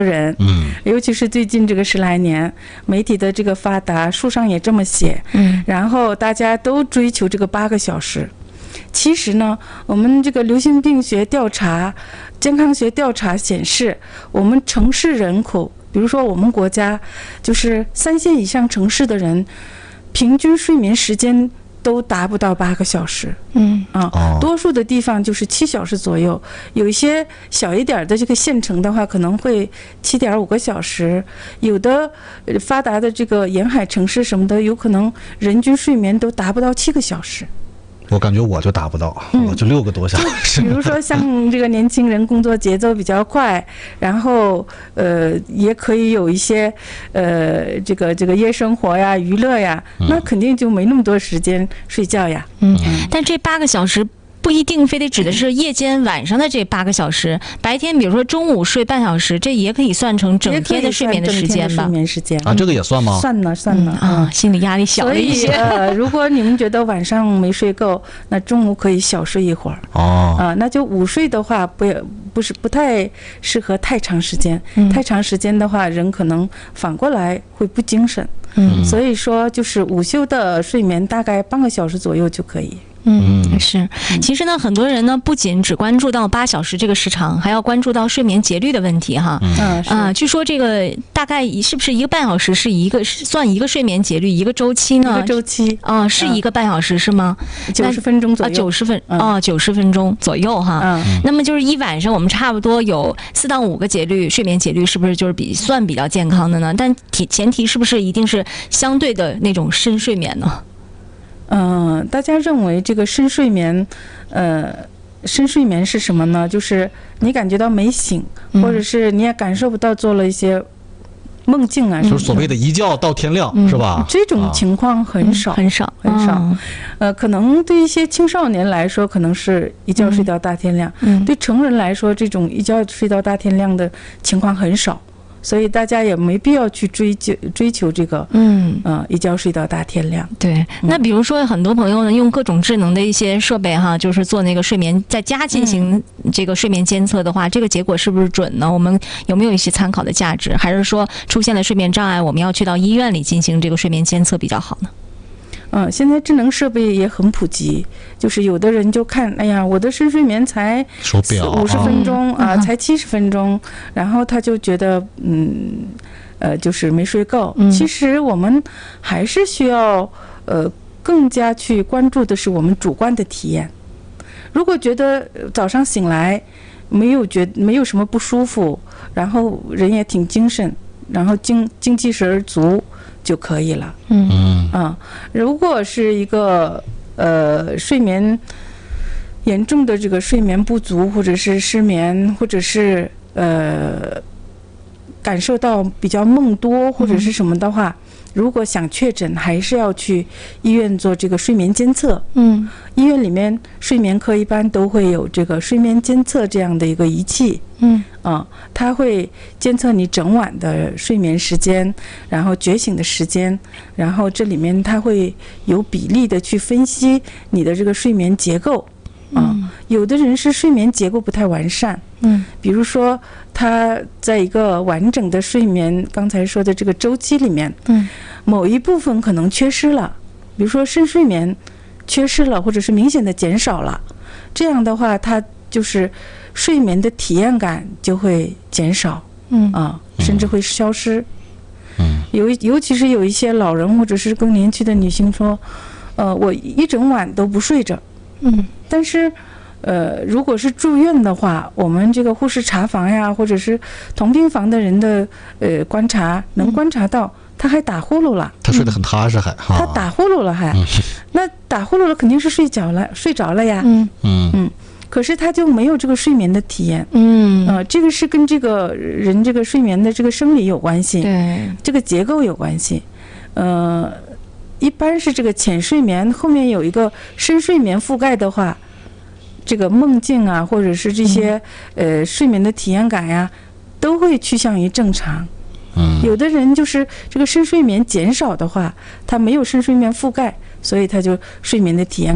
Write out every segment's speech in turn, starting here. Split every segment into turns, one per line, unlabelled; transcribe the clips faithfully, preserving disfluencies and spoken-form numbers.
人，嗯，尤其是最近这个十来年，媒体的这个发达，书上也这么写，嗯，然后大家都追求这个八个小时。其实呢，我们这个流行病学调查、健康学调查显示，我们城市人口，比如说我们国家，就是三线以上城市的人，平均睡眠时间都达不到八个小时，嗯啊，哦、多数的地方就是七小时左右，有一些小一点的这个县城的话，可能会七点五个小时，有的发达的这个沿海城市什么的，有可能人均睡眠都达不到七个小时。
我感觉我就达不到，嗯、我就六个多小时。
比如说像这个年轻人工作节奏比较快，然后呃也可以有一些呃这个这个夜生活呀、娱乐呀，嗯、那肯定就没那么多时间睡觉呀。
嗯，嗯但这八个小时。不一定非得指的是夜间晚上的这八个小时，白天比如说中午睡半小时，这也可以算成整天的睡眠的时间吧？
睡眠时间
啊，这个也算吗？
算呢，算呢、
嗯、啊，心理压力小了一些。
所以呃，如果你们觉得晚上没睡够，那中午可以小睡一会儿。哦，啊，那就午睡的话，不不是不太适合太长时间，嗯、太长时间的话，人可能反过来会不精神。嗯，所以说就是午休的睡眠大概半个小时左右就可以。
嗯，是。其实呢，很多人呢不仅只关注到八小时这个时长，还要关注到睡眠节律的问题哈。嗯啊，据说这个大概是不是一个半小时是一个算一个睡眠节律一个周期呢？
一个周期
啊，是一个半小时是吗？
九十分钟左右。
啊，九十分哦，九十分钟左右哈。嗯。那么就是一晚上我们差不多有四到五个节律，睡眠节律是不是就是比算比较健康的呢？但提前提是不是一定是相对的那种深睡眠呢？
嗯、呃，大家认为这个深睡眠，呃，深睡眠是什么呢？就是你感觉到没醒，嗯、或者是你也感受不到做了一些梦境啊，
就是所谓的一觉到天亮，嗯、是吧？
这种情况很少，
嗯、很少，
很少。嗯、呃，可能对一些青少年来说，可能是一觉睡到大天亮；嗯、对成人来说，这种一觉睡到大天亮的情况很少。所以大家也没必要去追求追求这个，嗯呃，一觉睡到大天亮。
对，那比如说很多朋友呢，用各种智能的一些设备哈，就是做那个睡眠，在家进行这个睡眠监测的话，嗯、这个结果是不是准呢？我们有没有一些参考的价值？还是说出现了睡眠障碍，我们要去到医院里进行这个睡眠监测比较好呢？
嗯，现在智能设备也很普及，就是有的人就看，哎呀，我的深睡眠才五十分钟啊，才七十分钟，然后他就觉得，嗯，呃，就是没睡够。嗯、其实我们还是需要，呃，更加去关注的是我们主观的体验。如果觉得早上醒来没有觉没有什么不舒服，然后人也挺精神，然后精精气神足。就可以了。嗯啊，如果是一个呃睡眠严重的这个睡眠不足，或者是失眠，或者是呃感受到比较梦多或者是什么的话，嗯、如果想确诊，还是要去医院做这个睡眠监测。嗯，医院里面睡眠科一般都会有这个睡眠监测这样的一个仪器。嗯啊，它会监测你整晚的睡眠时间，然后觉醒的时间，然后这里面它会有比例的去分析你的这个睡眠结构。啊，有的人是睡眠结构不太完善，嗯，比如说他在一个完整的睡眠，刚才说的这个周期里面，嗯，某一部分可能缺失了，比如说深睡眠缺失了，或者是明显的减少了，这样的话，他就是睡眠的体验感就会减少，嗯啊，甚至会消失，嗯，尤尤其是有一些老人或者是更年期的女性说，呃，我一整晚都不睡着。嗯，但是，呃，如果是住院的话，我们这个护士查房呀，或者是同病房的人的呃观察，能观察到他还打呼噜了，
他睡得很踏实还，
他打呼噜了还，那打呼噜了肯定是睡着了，睡着了呀，嗯嗯嗯，可是他就没有这个睡眠的体验，嗯呃，这个是跟这个人这个睡眠的这个生理有关系，对，这个结构有关系，呃。一般是这个浅睡眠后面有一个深睡眠覆盖的话，这个梦境啊，或者是这些呃睡眠的体验感呀，都会趋向于正常。嗯，有的人就是这个深睡眠减少的话，他没有深睡眠覆盖，所以他就睡眠的体验感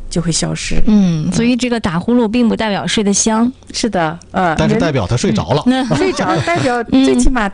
就会消失。
嗯，所以这个打呼噜并不代表睡得香。
是的，呃，
但是代表他睡着了，
睡着代表最起码